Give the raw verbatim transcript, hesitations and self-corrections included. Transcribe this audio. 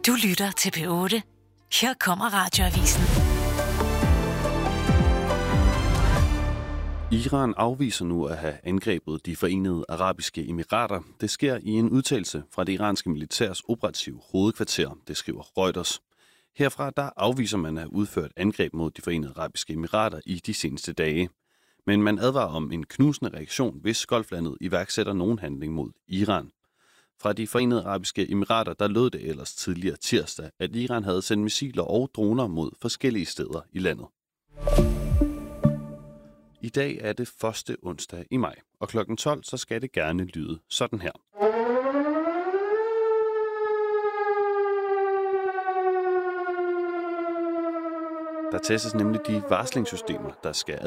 Du lytter til P otte. Her kommer Radioavisen. Iran afviser nu at have angrebet de Forenede Arabiske Emirater. Det sker i en udtalelse fra det iranske militærs operative hovedkvarter, det skriver Reuters. Herfra der afviser man at have udført angreb mod de Forenede Arabiske Emirater i de seneste dage. Men man advarer om en knusende reaktion, hvis Golflandet iværksætter nogen handling mod Iran. Fra de Forenede Arabiske Emirater, der lød det ellers tidligere tirsdag, at Iran havde sendt missiler og droner mod forskellige steder i landet. I dag er det første onsdag i maj, og klokken tolv så skal det gerne lyde sådan her. Der testes nemlig de varslingssystemer, der skal